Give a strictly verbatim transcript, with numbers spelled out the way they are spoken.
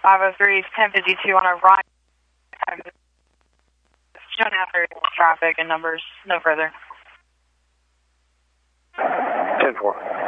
five oh three, ten fifty-two on O'Brien. Showing after traffic and numbers, no further. ten four.